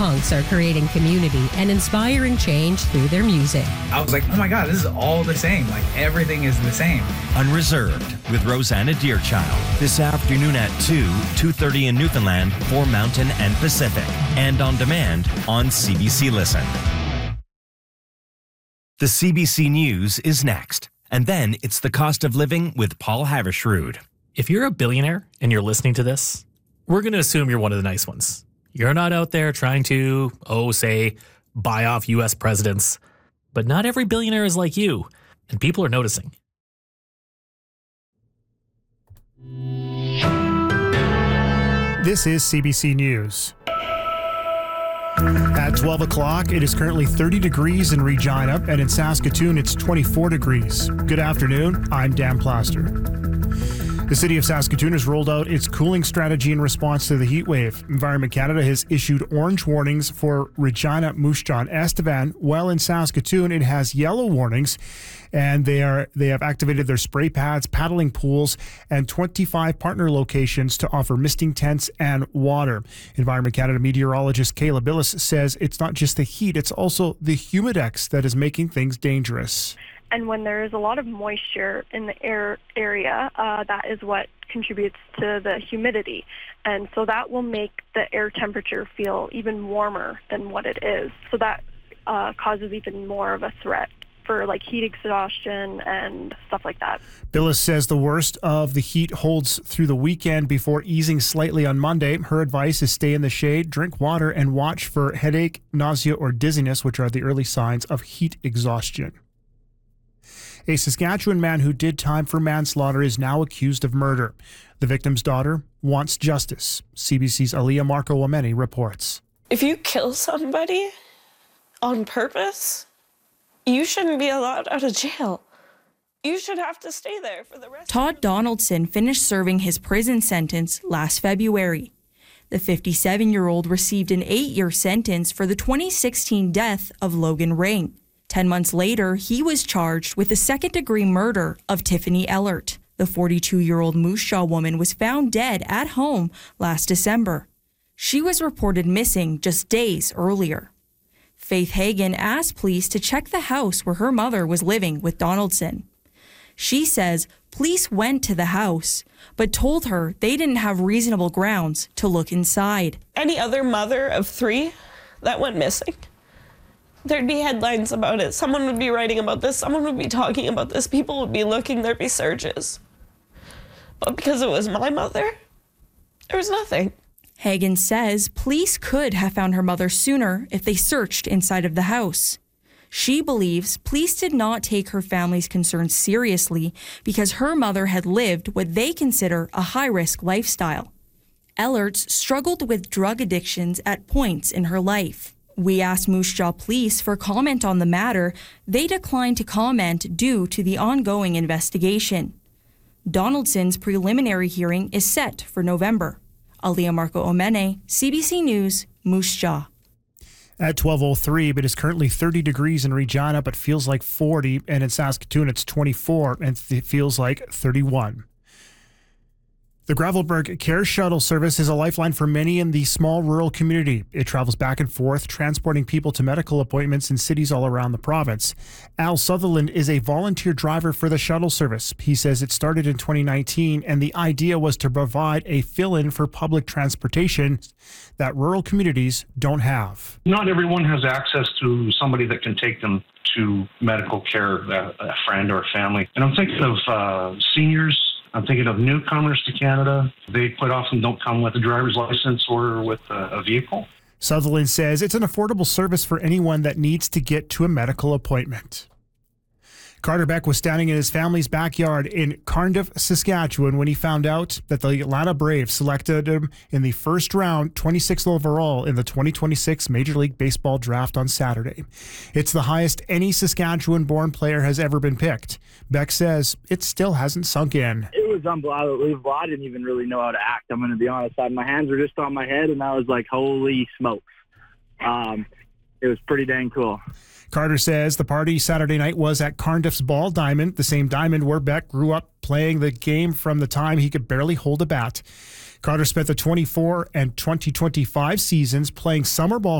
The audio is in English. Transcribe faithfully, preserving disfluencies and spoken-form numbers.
punks are creating community and inspiring change through their music. I was like, oh my God, this is all the same. Like, everything is the same. Unreserved with Rosanna Deerchild. This afternoon at two, two thirty in Newfoundland for Mountain and Pacific. And on demand on C B C Listen. The C B C News is next. And then it's the cost of living with Paul Havershrud. If you're a billionaire and you're listening to this, we're going to assume you're one of the nice ones. You're not out there trying to, oh, say, buy off U S presidents. But not every billionaire is like you, and people are noticing. This is C B C News. At twelve o'clock, it is currently thirty degrees in Regina, and in Saskatoon, it's twenty-four degrees. Good afternoon, I'm Dan Plaster. The city of Saskatoon has rolled out its cooling strategy in response to the heat wave. Environment Canada has issued orange warnings for Regina, Moose Jaw, and Estevan, while in Saskatoon it has yellow warnings, and they are they have activated their spray pads, paddling pools, and twenty-five partner locations to offer misting tents and water. Environment Canada meteorologist Kayla Billis says it's not just the heat, it's also the humidex that is making things dangerous. And when there is a lot of moisture in the air area, uh, that is what contributes to the humidity. And so that will make the air temperature feel even warmer than what it is. So that uh, causes even more of a threat for like heat exhaustion and stuff like that. Billis says the worst of the heat holds through the weekend before easing slightly on Monday. Her advice is stay in the shade, drink water, and watch for headache, nausea, or dizziness, which are the early signs of heat exhaustion. A Saskatchewan man who did time for manslaughter is now accused of murder. The victim's daughter wants justice. C B C's Aliyah Marco-Wameni reports. If you kill somebody on purpose, you shouldn't be allowed out of jail. You should have to stay there for the rest Todd of the- Donaldson finished serving his prison sentence last February. The fifty-seven-year-old received an eight-year sentence for the twenty sixteen death of Logan Ring. Ten months later, he was charged with the second-degree murder of Tiffany Ellert. The forty-two-year-old Moose Jaw woman was found dead at home last December. She was reported missing just days earlier. Faith Hagen asked police to check the house where her mother was living with Donaldson. She says police went to the house, but told her they didn't have reasonable grounds to look inside. Any other mother of three that went missing, there'd be headlines about it. Someone would be writing about this. Someone would be talking about this. People would be looking. There'd be searches. But because it was my mother, there was nothing. Hagen says police could have found her mother sooner if they searched inside of the house. She believes police did not take her family's concerns seriously because her mother had lived what they consider a high-risk lifestyle. Ellerts struggled with drug addictions at points in her life. We asked Moose Jaw Police for comment on the matter. They declined to comment due to the ongoing investigation. Donaldson's preliminary hearing is set for November. Aliyah Marco-Wameni, C B C News, Moose Jaw. At twelve oh three, but it's currently thirty degrees in Regina, but feels like forty, and in Saskatoon it's twenty-four, and it feels like thirty-one. The Gravelbourg Care Shuttle service is a lifeline for many in the small rural community. It travels back and forth, transporting people to medical appointments in cities all around the province. Al Sutherland is a volunteer driver for the shuttle service. He says it started in twenty nineteen, and the idea was to provide a fill-in for public transportation that rural communities don't have. Not everyone has access to somebody that can take them to medical care, a, a friend or a family. And I'm thinking of uh, seniors. I'm thinking of newcomers to Canada. They quite often don't come with a driver's license or with a, a vehicle. Sutherland says it's an affordable service for anyone that needs to get to a medical appointment. Carter Beck was standing in his family's backyard in Cardiff, Saskatchewan, when he found out that the Atlanta Braves selected him in the first round, twenty-sixth overall in the twenty twenty-six Major League Baseball draft on Saturday. It's the highest any Saskatchewan-born player has ever been picked. Beck says it still hasn't sunk in. It was unbelievable. I didn't even really know how to act. I'm going to be honest. My hands were just on my head, and I was like, holy smokes. Um, it was pretty dang cool. Carter says the party Saturday night was at Cardiff's Ball Diamond, the same diamond where Beck grew up playing the game from the time he could barely hold a bat. Carter spent the twenty-four and twenty twenty-five seasons playing summer ball